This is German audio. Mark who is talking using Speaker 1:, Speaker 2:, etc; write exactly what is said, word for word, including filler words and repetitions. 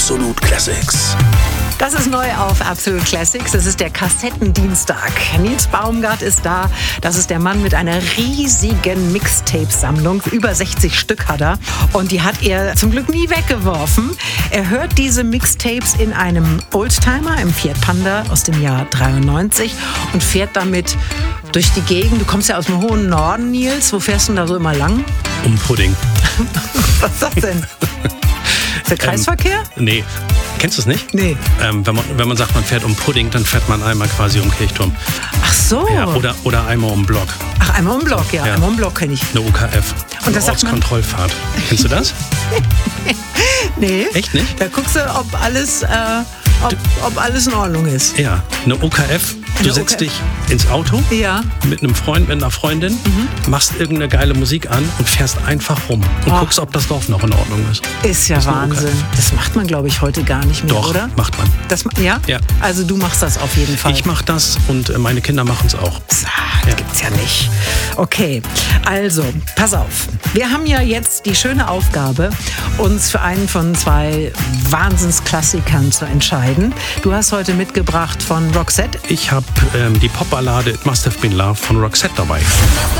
Speaker 1: Absolut Classics.
Speaker 2: Das ist neu auf Absolute Classics. Das ist der Kassettendienstag. Nils Baumgart ist da. Das ist der Mann mit einer riesigen Mixtape-Sammlung. Über sechzig Stück hat er. Und die hat er zum Glück nie weggeworfen. Er hört diese Mixtapes in einem Oldtimer, im Fiat Panda aus dem Jahr dreiundneunzig und fährt damit durch die Gegend. Du kommst ja aus dem hohen Norden, Nils. Wo fährst du denn da so immer lang?
Speaker 1: Um Pudding.
Speaker 2: Was ist das denn? Ist der Kreisverkehr?
Speaker 1: Ähm, nee. Kennst du es nicht?
Speaker 2: Nee.
Speaker 1: Ähm, wenn, man, wenn man sagt, man fährt um Pudding, dann fährt man einmal quasi um Kirchturm.
Speaker 2: Ach so.
Speaker 1: Ja, oder, oder einmal um Block.
Speaker 2: Ach, einmal um Block, ja.
Speaker 1: Ja.
Speaker 2: Einmal um Block kenne ich.
Speaker 1: Eine O K F.
Speaker 2: Und das sagt man-
Speaker 1: Ortskontrollfahrt. Kennst du das?
Speaker 2: Nee.
Speaker 1: Echt nicht?
Speaker 2: Da guckst du, ob alles, äh, ob, ob alles in Ordnung ist.
Speaker 1: Ja, eine O K F. Du
Speaker 2: Eine
Speaker 1: setzt
Speaker 2: O K F.
Speaker 1: dich ins Auto
Speaker 2: Ja.
Speaker 1: mit einem Freund, mit einer Freundin, machst irgendeine geile Musik an und fährst einfach rum und
Speaker 2: Oh.
Speaker 1: guckst, ob das Dorf noch in Ordnung ist.
Speaker 2: Ist ja
Speaker 1: Das ist eine
Speaker 2: Wahnsinn.
Speaker 1: O K F.
Speaker 2: Das macht man, glaube ich, heute gar nicht mehr,
Speaker 1: Doch,
Speaker 2: oder?
Speaker 1: macht man.
Speaker 2: Das, ma- ja?
Speaker 1: Ja.
Speaker 2: Also du machst das auf jeden Fall.
Speaker 1: Ich mache das und äh, meine Kinder machen es auch.
Speaker 2: Ah, das gibt's ja nicht. Okay, also, pass auf. Wir haben ja jetzt die schöne Aufgabe, uns für einen von zwei Wahnsinnsklassikern zu entscheiden. Du hast heute mitgebracht von Roxette.
Speaker 1: Ich habe ähm, die Popballade It Must Have Been Love von Roxette dabei.
Speaker 3: Must